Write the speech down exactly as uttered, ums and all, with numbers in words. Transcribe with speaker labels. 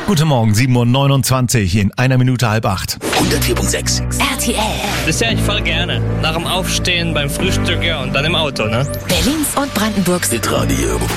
Speaker 1: Guten Morgen, sieben Uhr neunundzwanzig, in einer Minute halb acht.
Speaker 2: hundertvier Komma sechs
Speaker 3: R T L.
Speaker 4: Das höre ich voll gerne. Nach dem Aufstehen, beim Frühstück, ja, und dann im Auto, ne?
Speaker 3: Berlins und Brandenburgs
Speaker 2: Hitradio.